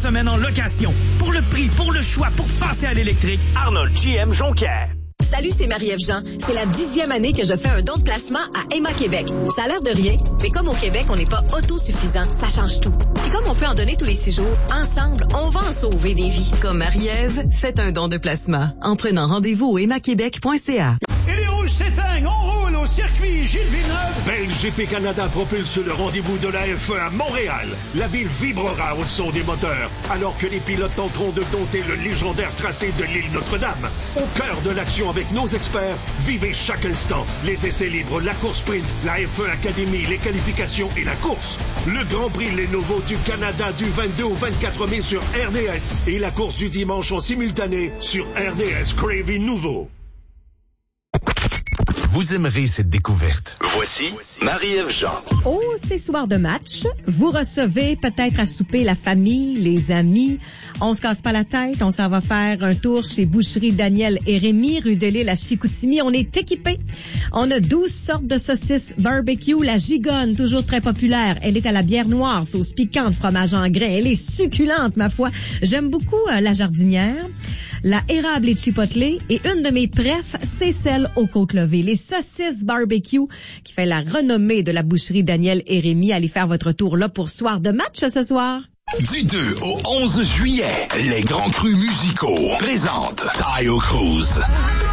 semaine en location. Pour le prix, pour le choix, pour passer à l'électrique, Arnold GM Jonquière. Salut, c'est Marie-Ève Jean. C'est la 10e année que je fais un don de placement à Emma Québec. Ça a l'air de rien, mais comme au Québec, on n'est pas autosuffisant, ça change tout. Puis comme on peut en donner tous les 6 jours, ensemble, on va en sauver des vies. Comme Marie-Ève, faites un don de placement en prenant rendez-vous au emmaquebec.ca. Et les rouges s'éteignent, on roule au circuit Gilles Villeneuve. GP Canada propulse le rendez-vous de la F1 à Montréal. La ville vibrera au son des moteurs, alors que les pilotes tenteront de dompter le légendaire tracé de l'île Notre-Dame. Au cœur de l'action avec nos experts, vivez chaque instant. Les essais libres, la course sprint, la F1 Academy, les qualifications et la course. Le Grand Prix Lenovo du Canada du 22 au 24 mai sur RDS et la course du dimanche en simultané sur RDS Crave Nouveau. Vous aimerez cette découverte. Voici Marie-Ève Jean. Oh, c'est soir de match. Vous recevez peut-être à souper la famille, les amis. On se casse pas la tête. On s'en va faire un tour chez Boucherie Daniel et Rémy, rue de l'Île à Chicoutimi. On est équipés. On a 12 sortes de saucisses barbecue. La gigonne, toujours très populaire. Elle est à la bière noire, sauce piquante, fromage en grains. Elle est succulente, ma foi. J'aime beaucoup la jardinière, la érable et chipotlée. Et une de mes préfs, c'est celle aux côtes levées. Les saucisses barbecue qui fait la renommée de la Boucherie Daniel et Rémy. Allez faire votre tour là pour soir de match ce soir. Du 2 au 11 juillet, les grands crus musicaux présentent Taio Cruz.